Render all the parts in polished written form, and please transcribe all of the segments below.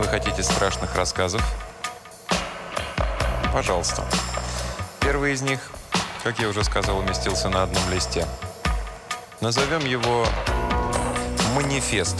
хотите страшных рассказов? Пожалуйста. Первый из них, как я уже сказал, уместился на одном листе. Назовем его «Манифест».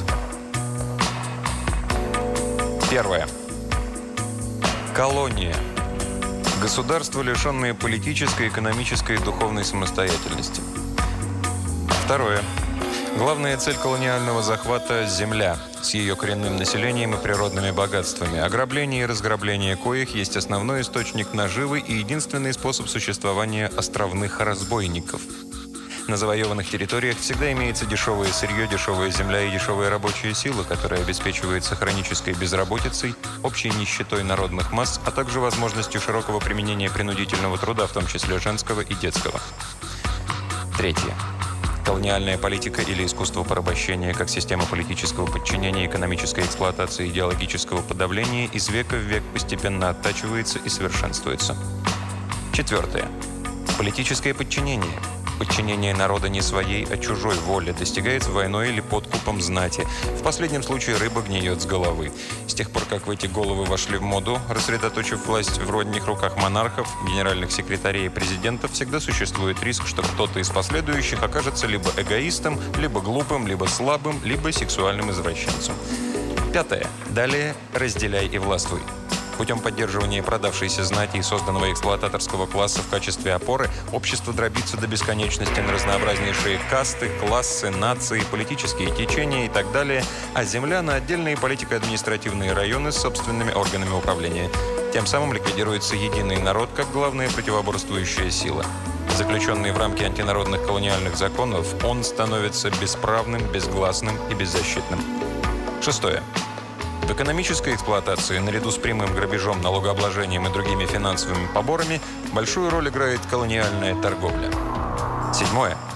Первое. Колония. Государство, лишенное политической, экономической и духовной самостоятельности. Второе. Главная цель колониального захвата – земля, с ее коренным населением и природными богатствами. Ограбление и разграбление коих есть основной источник наживы и единственный способ существования островных разбойников. На завоеванных территориях всегда имеется дешевое сырье, дешевая земля и дешевая рабочая сила, которая обеспечивается хронической безработицей, общей нищетой народных масс, а также возможностью широкого применения принудительного труда, в том числе женского и детского. Третье. Колониальная политика или искусство порабощения как система политического подчинения, экономической эксплуатации и идеологического подавления из века в век постепенно оттачивается и совершенствуется. Четвертое. Политическое подчинение. Подчинение народа не своей, а чужой воле достигается войной или подкупом знати. В последнем случае рыба гниет с головы. С тех пор, как в эти головы вошли в моду, рассредоточив власть в одних руках монархов, генеральных секретарей и президентов, всегда существует риск, что кто-то из последующих окажется либо эгоистом, либо глупым, либо слабым, либо сексуальным извращенцем. Пятое. Далее разделяй и властвуй. Путем поддерживания продавшейся знати и созданного эксплуататорского класса в качестве опоры общество дробится до бесконечности на разнообразнейшие касты, классы, нации, политические течения и так далее, а земля на отдельные политико-административные районы с собственными органами управления. Тем самым ликвидируется единый народ как главная противоборствующая сила. Заключенный в рамки антинародных колониальных законов, он становится бесправным, безгласным и беззащитным. Шестое. В экономической эксплуатации, наряду с прямым грабежом, налогообложением и другими финансовыми поборами, большую роль играет колониальная торговля. Седьмое.